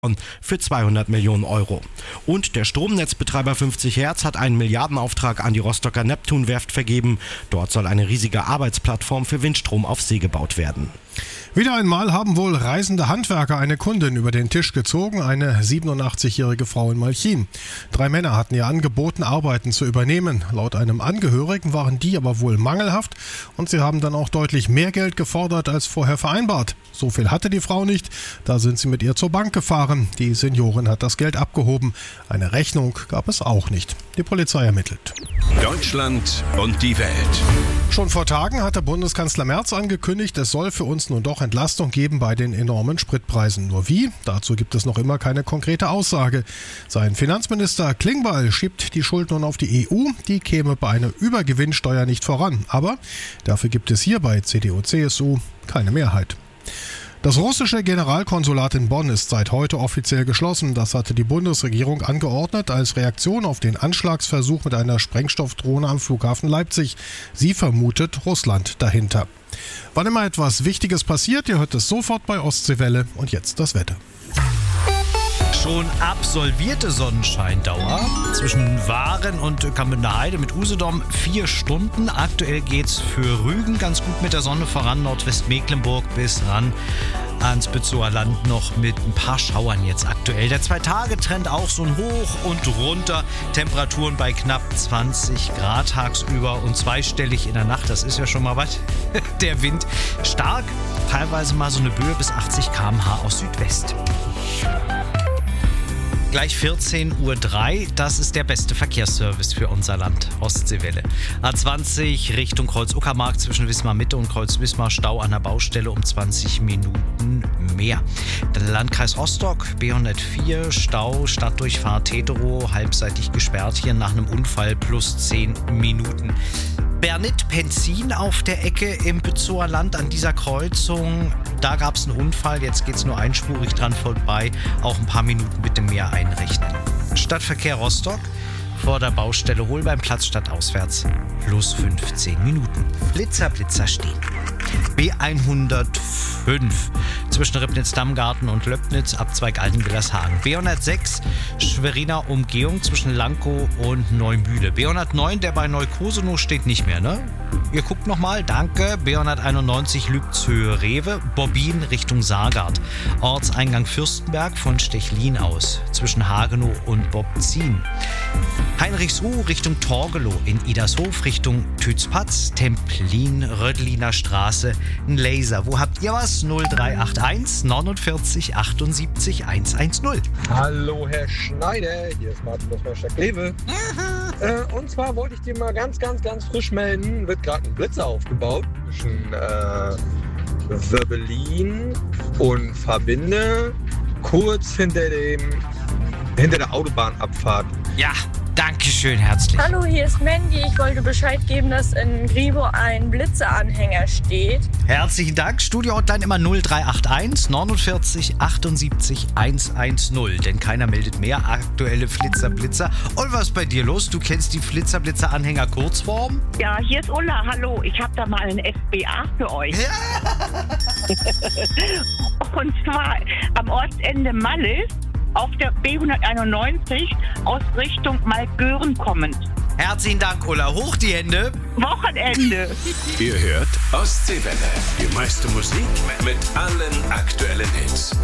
für 200 Millionen Euro. Und der Stromnetzbetreiber 50 Hertz hat einen Milliardenauftrag an die Rostocker Neptunwerft vergeben. Dort soll eine riesige Arbeitsplattform für Windstrom auf See gebaut werden. Wieder einmal haben wohl reisende Handwerker eine Kundin über den Tisch gezogen, eine 87-jährige Frau in Malchin. 3 Männer hatten ihr angeboten, Arbeiten zu übernehmen. Laut einem Angehörigen waren die aber wohl mangelhaft und sie haben dann auch deutlich mehr Geld gefordert als vorher vereinbart. So viel hatte die Frau nicht, da sind sie mit ihr zur Bank gefahren. Die Seniorin hat das Geld abgehoben. Eine Rechnung gab es auch nicht. Die Polizei ermittelt. Deutschland und die Welt. Schon vor Tagen hatte Bundeskanzler Merz angekündigt, es soll für uns nun doch Entlastung geben bei den enormen Spritpreisen. Nur wie? Dazu gibt es noch immer keine konkrete Aussage. Sein Finanzminister Klingbeil schiebt die Schuld nun auf die EU. Die käme bei einer Übergewinnsteuer nicht voran. Aber dafür gibt es hier bei CDU-CSU keine Mehrheit. Das russische Generalkonsulat in Bonn ist seit heute offiziell geschlossen. Das hatte die Bundesregierung angeordnet als Reaktion auf den Anschlagsversuch mit einer Sprengstoffdrohne am Flughafen Leipzig. Sie vermutet Russland dahinter. Wann immer etwas Wichtiges passiert, ihr hört es sofort bei Ostseewelle. Und jetzt das Wetter. Schon absolvierte Sonnenscheindauer zwischen Waren und Kampender Heide mit Usedom 4 Stunden. Aktuell geht's für Rügen ganz gut mit der Sonne voran, Nordwestmecklenburg bis ran ans Bützower Land noch mit ein paar Schauern jetzt aktuell. Der 2-Tage-Trend auch so ein Hoch und runter. Temperaturen bei knapp 20 Grad tagsüber und zweistellig in der Nacht. Das ist ja schon mal was. Der Wind stark, teilweise mal so eine Böe bis 80 km/h aus Südwest. Gleich 14:03 Uhr, das ist der beste Verkehrsservice für unser Land, Ostseewelle. A20 Richtung Kreuz-Uckermark zwischen Wismar-Mitte und Kreuz-Wismar, Stau an der Baustelle um 20 Minuten mehr. Der Landkreis Rostock, B104, Stau, Stadtdurchfahrt Teterow, halbseitig gesperrt hier nach einem Unfall plus 10 Minuten. Bernit-Penzin auf der Ecke im Bützower Land an dieser Kreuzung. Da gab es einen Unfall, jetzt geht es nur einspurig dran vorbei. Auch ein paar Minuten bitte mehr einrechnen. Stadtverkehr Rostock vor der Baustelle Holbeinplatz stadtauswärts plus 15 Minuten. Blitzer stehen. B105 zwischen Ribnitz-Dammgarten und Löbnitz, Abzweig Altenwillershagen. B106 Schweriner Umgehung zwischen Lankow und Neumühle. B109, der bei Neukosenow steht, nicht mehr, ne? Ihr guckt nochmal, danke. B191 Lübzhöhe-Rewe, Bobbin Richtung Saargard. Ortseingang Fürstenberg von Stechlin aus, zwischen Hagenow und Bobzin. Heinrichsruh Richtung Torgelow, in Idershof Richtung Tützpatz, Templin, Rödliner Straße, ein Laser. Wo habt ihr was? 0381 49 78 110. Hallo Herr Schneider, hier ist Martin aus Neustadt-Kleve. Und zwar wollte ich dir mal ganz frisch melden, wird gerade ein Blitzer aufgebaut zwischen Wirbelin und Verbinde, kurz hinter der Autobahnabfahrt. Ja, danke schön, herzlich. Hallo, hier ist Mandy. Ich wollte Bescheid geben, dass in Gribo ein Blitzeranhänger steht. Herzlichen Dank. Studio-Hotline immer 0381 49 78 110. Denn keiner meldet mehr aktuelle Blitzer. Und was ist bei dir los? Du kennst die Blitzer-Anhänger Kurzform? Ja, hier ist Ulla. Hallo, ich habe da mal einen SBA für euch. Ja. Und zwar am Ortsende Mallis auf der B191 aus Richtung Malgören kommend. Herzlichen Dank, Ulla. Hoch die Hände. Wochenende. Ihr hört Ostseewelle. Die meiste Musik mit allen aktuellen Hits.